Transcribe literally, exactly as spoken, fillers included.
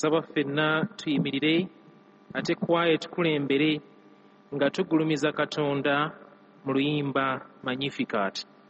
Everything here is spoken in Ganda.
nsaba ffenna tuyimirire ate kwaya tukulembere nga tugulumiza Katonda mu luyimba Magnificat.